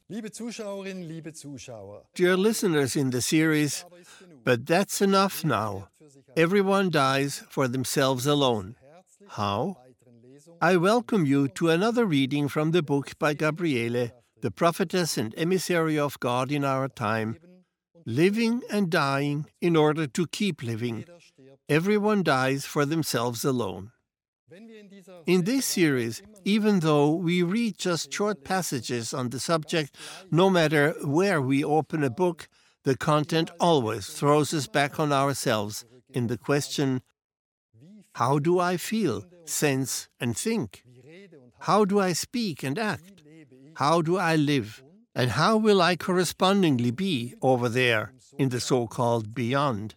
Dear listeners in the series, but that's enough now. Everyone dies for themselves alone. How? I welcome you to another reading from the book by Gabriele, the prophetess and emissary of God in our time, Living and Dying in Order to Keep Living. Everyone dies for themselves alone. In this series, even though we read just short passages on the subject, no matter where we open a book, the content always throws us back on ourselves in the question, how do I feel, sense, and think? How do I speak and act? How do I live? And how will I correspondingly be over there in the so-called beyond?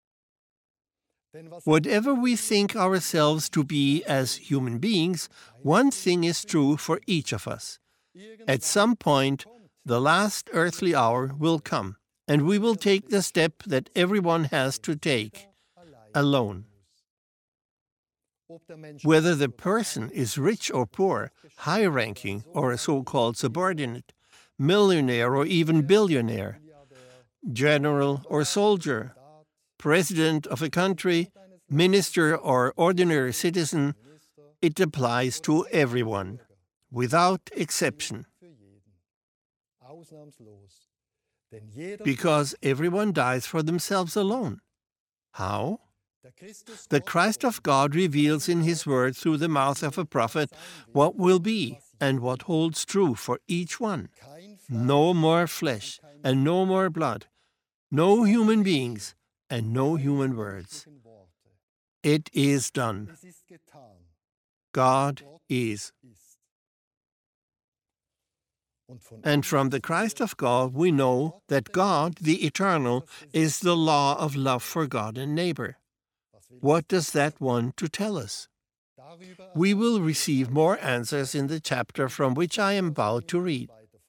Whatever we think ourselves to be as human beings, one thing is true for each of us. At some point, the last earthly hour will come, and we will take the step that everyone has to take, alone. Whether the person is rich or poor, high-ranking or a so-called subordinate, millionaire or even billionaire, general or soldier, president of a country, minister or ordinary citizen, it applies to everyone, without exception. Because everyone dies for themselves alone. How? The Christ of God reveals in His Word through the mouth of a prophet what will be and what holds true for each one. No more flesh and no more blood, no human beings and no human words. It is done. God is. And from the Christ of God we know that God, the Eternal, is the law of love for God and neighbor. What does that want to tell us? We will receive more answers in the chapter from which I am about to read.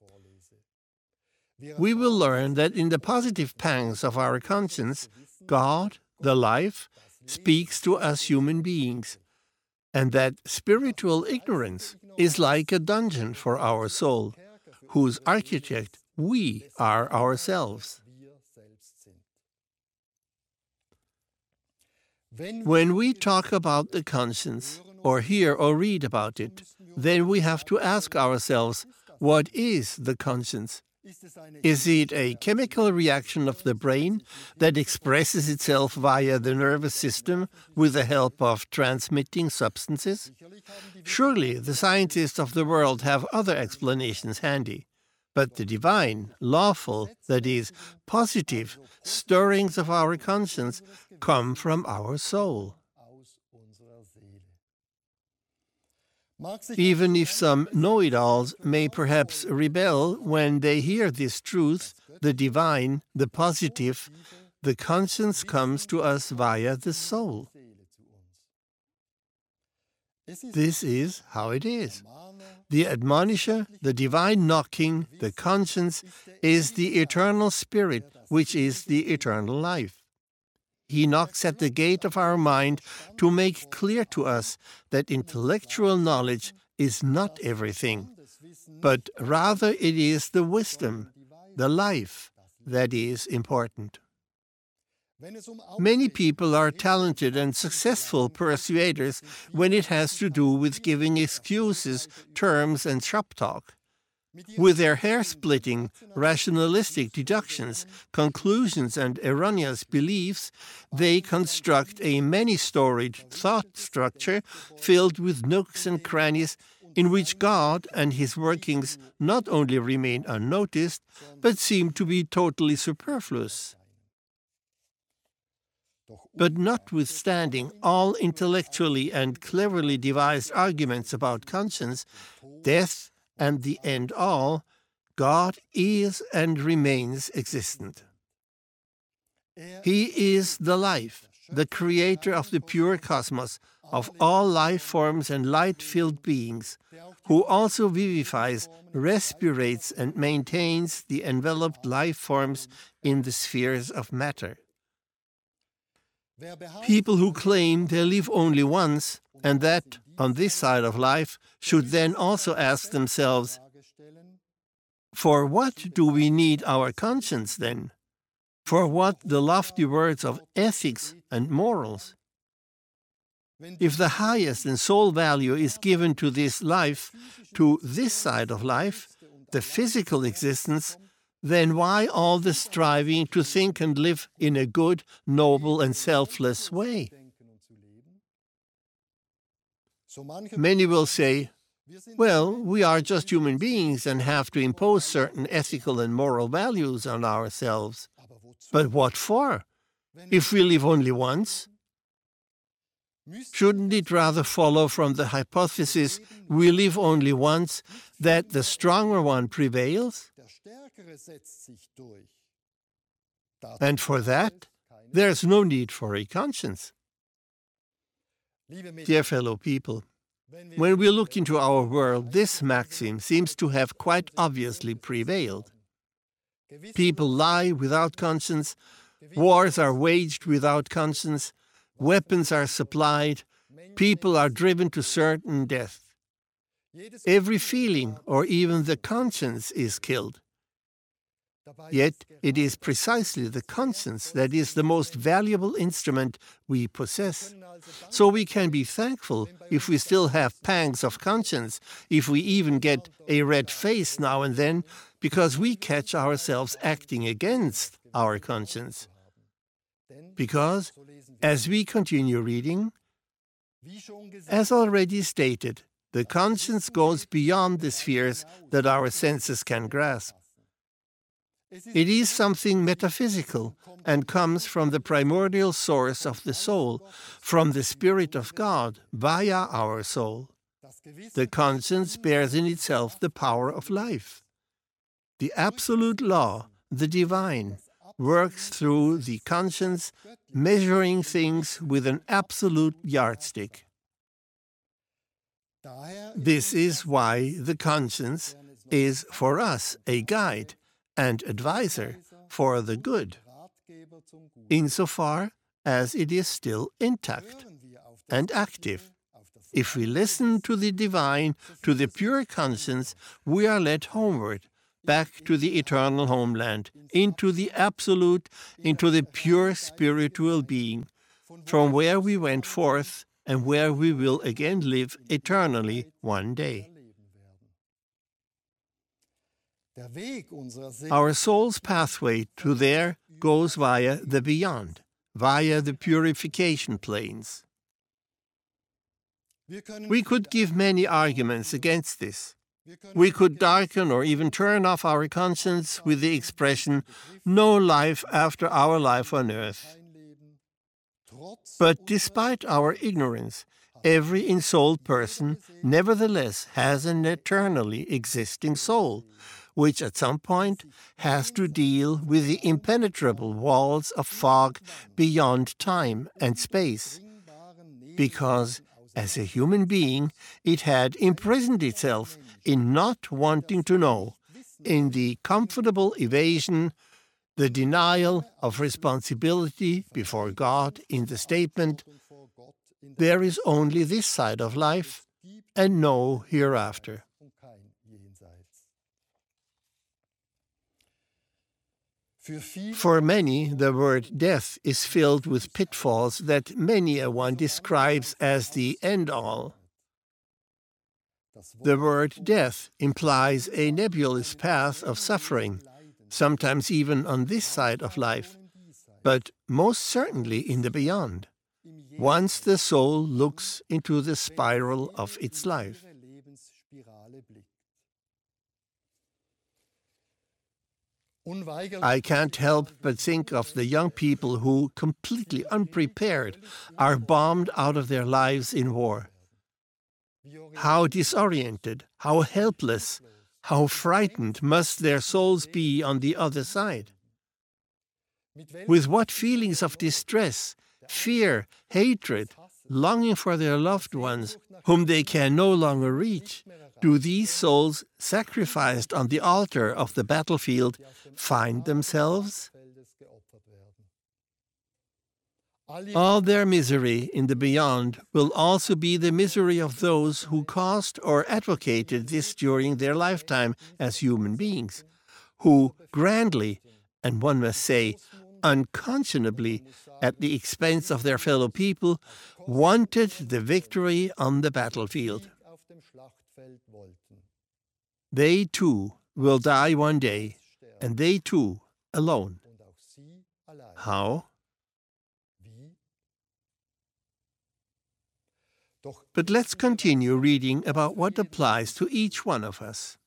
We will learn that in the positive pangs of our conscience, God, the life, speaks to us human beings, and that spiritual ignorance is like a dungeon for our soul, whose architect we are ourselves. When we talk about the conscience, or hear or read about it, then we have to ask ourselves, what is the conscience? Is it a chemical reaction of the brain that expresses itself via the nervous system with the help of transmitting substances? Surely the scientists of the world have other explanations handy. But the divine, lawful, that is, positive, stirrings of our conscience come from our soul. Even if some know-it-alls may perhaps rebel when they hear this truth, the divine, the positive, the conscience comes to us via the soul. This is how it is. The admonisher, the divine knocking, the conscience, is the eternal spirit, which is the eternal life. He knocks at the gate of our mind to make clear to us that intellectual knowledge is not everything, but rather it is the wisdom, the life, that is important. Many people are talented and successful persuaders when it has to do with giving excuses, terms, and shop talk. With their hair-splitting, rationalistic deductions, conclusions, and erroneous beliefs, they construct a many-storied thought structure filled with nooks and crannies in which God and His workings not only remain unnoticed, but seem to be totally superfluous. But notwithstanding all intellectually and cleverly devised arguments about conscience, death, and the end all, God is and remains existent. He is the life, the creator of the pure cosmos, of all life forms and light-filled beings, who also vivifies, respirates, and maintains the enveloped life forms in the spheres of matter. People who claim they live only once, and that, on this side of life, should then also ask themselves, For what do we need our conscience then? For what the lofty words of ethics and morals? If the highest and sole value is given to this life, to this side of life, the physical existence, then why all the striving to think and live in a good, noble, and selfless way? Many will say, well, we are just human beings and have to impose certain ethical and moral values on ourselves. But what for? If we live only once? Shouldn't it rather follow from the hypothesis we live only once that the stronger one prevails? And for that, there's no need for a conscience. Dear fellow people, when we look into our world, this maxim seems to have quite obviously prevailed. People lie without conscience, wars are waged without conscience, weapons are supplied, people are driven to certain death. Every feeling, or even the conscience, is killed. Yet it is precisely the conscience that is the most valuable instrument we possess. So we can be thankful if we still have pangs of conscience, if we even get a red face now and then, because we catch ourselves acting against our conscience. Because, as we continue reading, as already stated, the conscience goes beyond the spheres that our senses can grasp. It is something metaphysical and comes from the primordial source of the soul, from the Spirit of God, via our soul. The conscience bears in itself the power of life. The absolute law, the divine, works through the conscience, measuring things with an absolute yardstick. This is why the conscience is for us a guide and advisor for the good, insofar as it is still intact and active. If we listen to the divine, to the pure conscience, we are led homeward, back to the eternal homeland, into the absolute, into the pure spiritual being, from where we went forth and where we will again live eternally one day. Our soul's pathway to there goes via the beyond, via the purification planes. We could give many arguments against this. We could darken or even turn off our conscience with the expression, no life after our life on earth. But despite our ignorance, every ensouled person nevertheless has an eternally existing soul, which at some point has to deal with the impenetrable walls of fog beyond time and space, because as a human being it had imprisoned itself in not wanting to know, in the comfortable evasion, the denial of responsibility before God in the statement, there is only this side of life and no hereafter. For many, the word death is filled with pitfalls that many a one describes as the end-all. The word death implies a nebulous path of suffering, sometimes even on this side of life, but most certainly in the beyond, once the soul looks into the spiral of its life. I can't help but think of the young people who, completely unprepared, are bombed out of their lives in war. How disoriented, how helpless, how frightened must their souls be on the other side? With what feelings of distress, fear, hatred, longing for their loved ones, whom they can no longer reach, do these souls, sacrificed on the altar of the battlefield, find themselves? All their misery in the beyond will also be the misery of those who caused or advocated this during their lifetime as human beings, who grandly, and one must say unconscionably, at the expense of their fellow people, wanted the victory on the battlefield. They too will die one day, and they too alone. How? But let's continue reading about what applies to each one of us.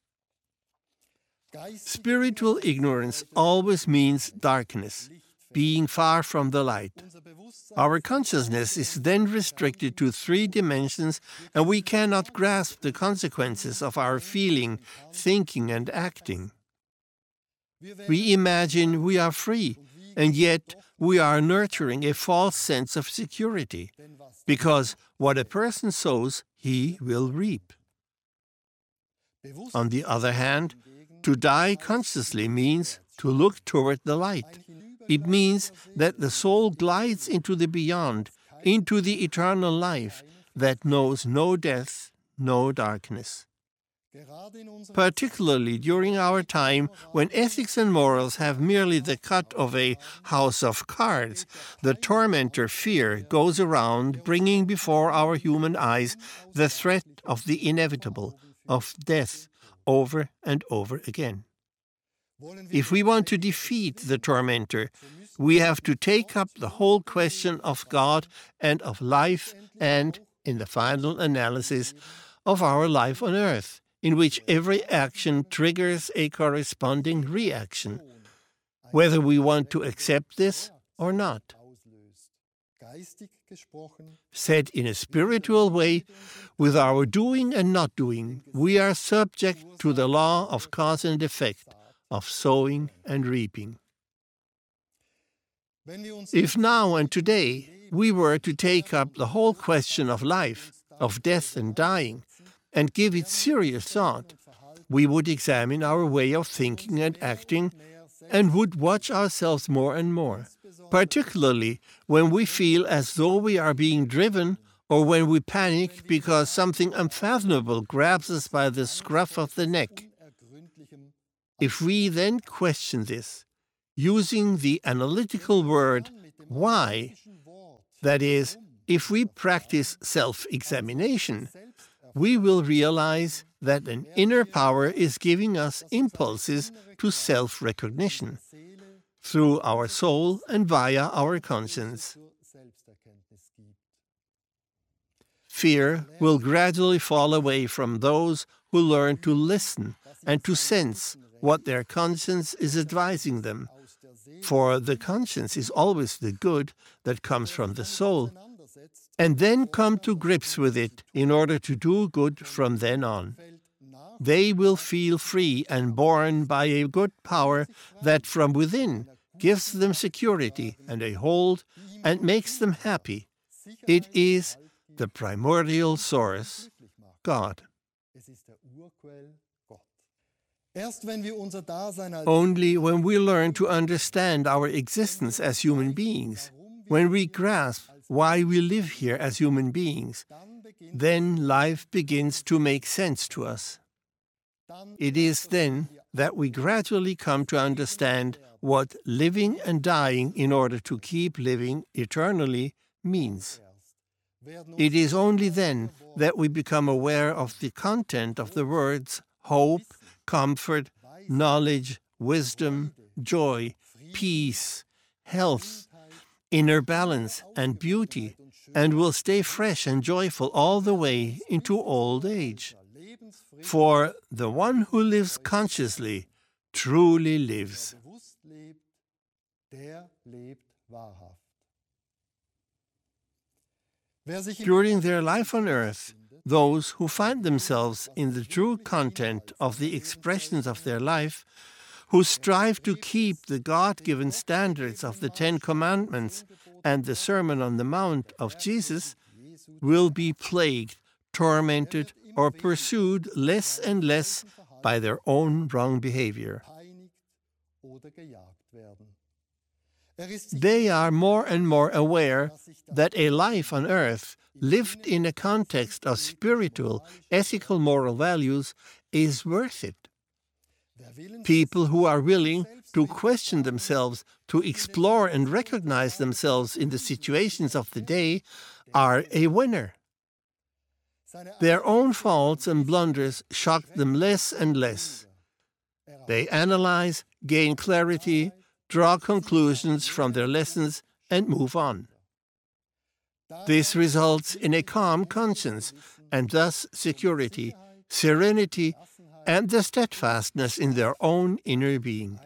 Spiritual ignorance always means darkness, being far from the light. Our consciousness is then restricted to 3 dimensions, and we cannot grasp the consequences of our feeling, thinking, and acting. We imagine we are free, and yet we are nurturing a false sense of security, because what a person sows, he will reap. On the other hand, to die consciously means to look toward the light. It means that the soul glides into the beyond, into the eternal life that knows no death, no darkness. Particularly during our time when ethics and morals have merely the cut of a house of cards, the tormentor fear goes around bringing before our human eyes the threat of the inevitable, of death, over and over again. If we want to defeat the tormentor, we have to take up the whole question of God and of life and, in the final analysis, of our life on earth, in which every action triggers a corresponding reaction, whether we want to accept this or not. Said in a spiritual way, with our doing and not doing, we are subject to the law of cause and effect, of sowing and reaping. If now and today we were to take up the whole question of life, of death and dying, and give it serious thought, we would examine our way of thinking and acting and would watch ourselves more and more, particularly when we feel as though we are being driven or when we panic because something unfathomable grabs us by the scruff of the neck. If we then question this, using the analytical word why, that is, if we practice self-examination, we will realize that an inner power is giving us impulses to self-recognition through our soul and via our conscience. Fear will gradually fall away from those who learn to listen and to sense what their conscience is advising them, for the conscience is always the good that comes from the soul, and then come to grips with it in order to do good from then on. They will feel free and borne by a good power that from within gives them security and a hold and makes them happy. It is the primordial source, God. Only when we learn to understand our existence as human beings, when we grasp why we live here as human beings, then life begins to make sense to us. It is then that we gradually come to understand what living and dying in order to keep living eternally means. It is only then that we become aware of the content of the words hope, comfort, knowledge, wisdom, joy, peace, health, inner balance, and beauty, and will stay fresh and joyful all the way into old age. For the one who lives consciously truly lives. During their life on earth, those who find themselves in the true content of the expressions of their life, who strive to keep the God-given standards of the Ten Commandments and the Sermon on the Mount of Jesus, will be plagued, tormented, or pursued less and less by their own wrong behavior. They are more and more aware that a life on earth lived in a context of spiritual, ethical, moral values is worth it. People who are willing to question themselves, to explore and recognize themselves in the situations of the day, are a winner. Their own faults and blunders shock them less and less. They analyze, gain clarity, draw conclusions from their lessons, and move on. This results in a calm conscience, and thus security, serenity, and the steadfastness in their own inner being.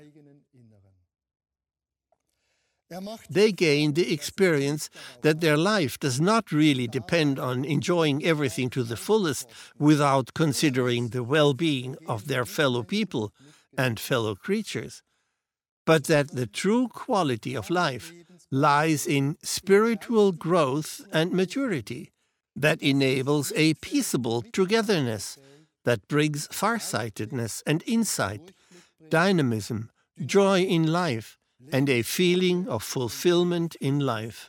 They gain the experience that their life does not really depend on enjoying everything to the fullest without considering the well-being of their fellow people and fellow creatures, but that the true quality of life lies in spiritual growth and maturity that enables a peaceable togetherness that brings farsightedness and insight, dynamism, joy in life, and a feeling of fulfillment in life.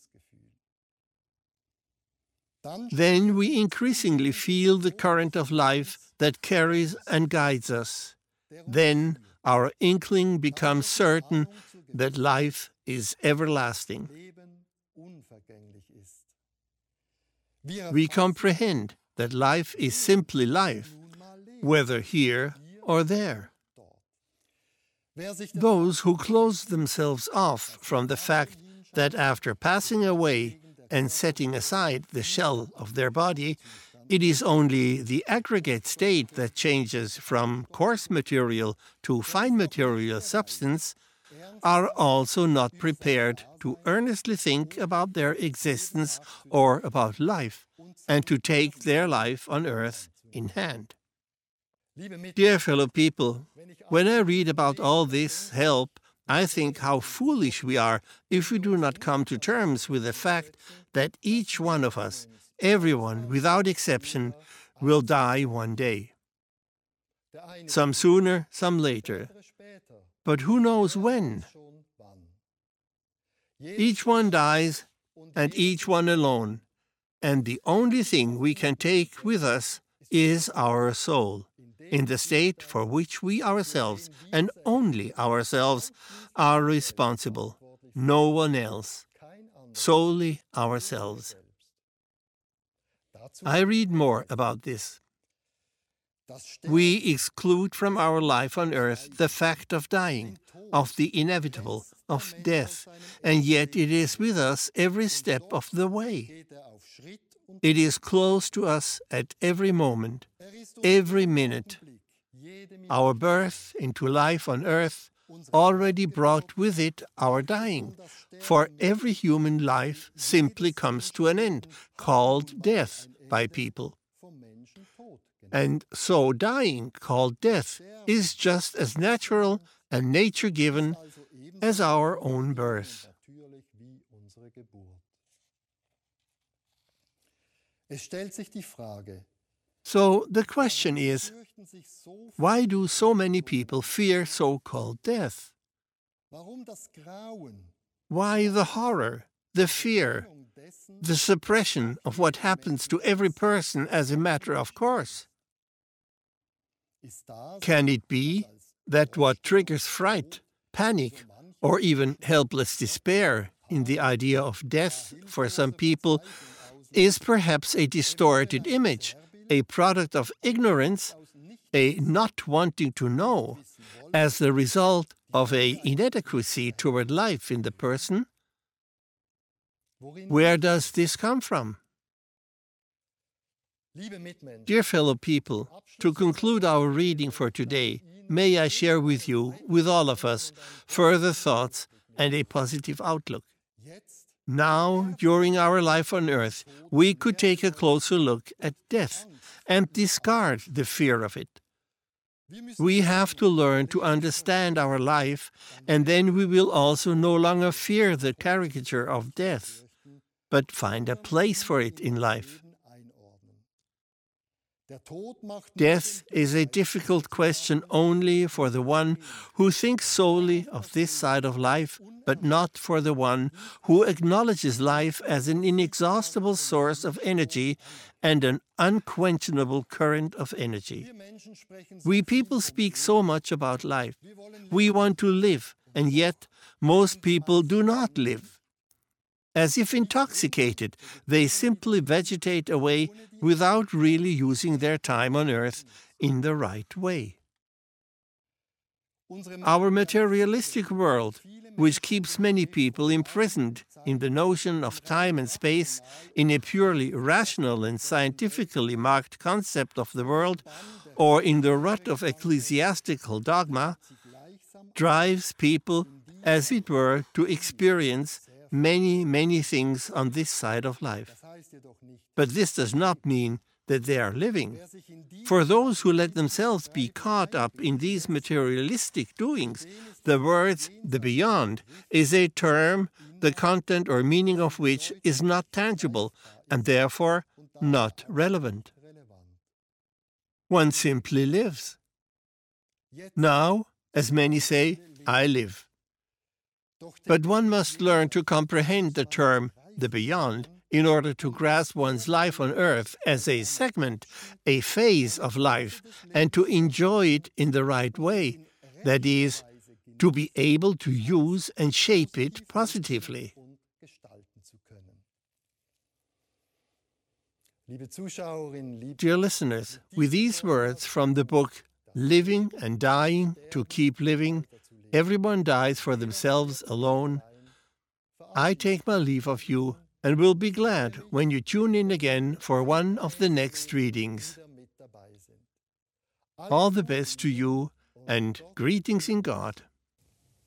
Then we increasingly feel the current of life that carries and guides us. Then our inkling becomes certain that life is everlasting. We comprehend that life is simply life, whether here or there. Those who close themselves off from the fact that after passing away and setting aside the shell of their body, it is only the aggregate state that changes from coarse material to fine material substance, are also not prepared to earnestly think about their existence or about life, and to take their life on earth in hand. Dear fellow people, when I read about all this help, I think how foolish we are if we do not come to terms with the fact that each one of us, everyone without exception, will die one day. Some sooner, some later. But who knows when? Each one dies, and each one alone, and the only thing we can take with us is our soul, in the state for which we ourselves, and only ourselves, are responsible, no one else, solely ourselves. I read more about this. We exclude from our life on earth the fact of dying, of the inevitable, of death, and yet it is with us every step of the way. It is close to us at every moment, every minute. Our birth into life on earth already brought with it our dying, for every human life simply comes to an end, called death by people. And so dying, called death, is just as natural and nature-given as our own birth. So the question is, why do so many people fear so-called death? Why the horror, the fear, the suppression of what happens to every person as a matter of course? Can it be that what triggers fright, panic, or even helpless despair in the idea of death for some people is perhaps a distorted image, a product of ignorance, a not wanting to know, as the result of an inadequacy toward life in the person? Where does this come from? Dear fellow people, to conclude our reading for today, may I share with you, with all of us, further thoughts and a positive outlook. Now, during our life on earth, we could take a closer look at death and discard the fear of it. We have to learn to understand our life, and then we will also no longer fear the caricature of death, but find a place for it in life. Death is a difficult question only for the one who thinks solely of this side of life, but not for the one who acknowledges life as an inexhaustible source of energy and an unquenchable current of energy. We people speak so much about life. We want to live, and yet most people do not live. As if intoxicated, they simply vegetate away without really using their time on earth in the right way. Our materialistic world, which keeps many people imprisoned in the notion of time and space, in a purely rational and scientifically marked concept of the world, or in the rut of ecclesiastical dogma, drives people, as it were, to experience many, many things on this side of life. But this does not mean that they are living. For those who let themselves be caught up in these materialistic doings, the words "the beyond" is a term, the content or meaning of which is not tangible and therefore not relevant. One simply lives. Now, as many say, I live. But one must learn to comprehend the term "the beyond" in order to grasp one's life on earth as a segment, a phase of life, and to enjoy it in the right way, that is, to be able to use and shape it positively. Dear listeners, with these words from the book Living and Dying to Keep Living, Everyone Dies for Themselves Alone, I take my leave of you and will be glad when you tune in again for one of the next readings. All the best to you and greetings in God.